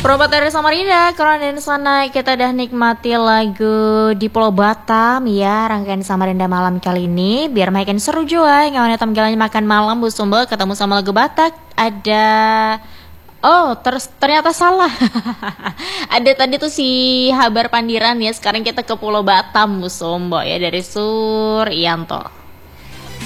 Probat dari Samarinda, kalau dari sana kita udah nikmati lagu di Pulau Batam ya, rangkaian Samarinda malam kali ini. Biar makin seru juga, ngawain tampilannya makan malam Bu Sumba ketemu sama lagu Batak. Ada ternyata salah. Ada tadi tuh si Habar Pandiran ya, sekarang kita ke Pulau Batam Bu Sumba ya dari Suryanto.